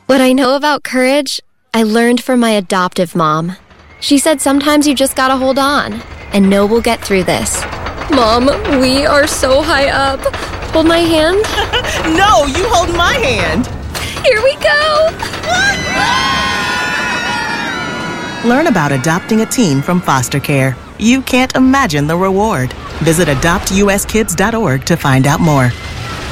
What I know about courage, I learned from my adoptive mom. She said sometimes you just gotta hold on and know we'll get through this. Mom, we are so high up. Hold my hand. No, you hold my hand. Here we go. Learn about adopting a teen from foster care. You can't imagine the reward. Visit adoptuskids.org to find out more.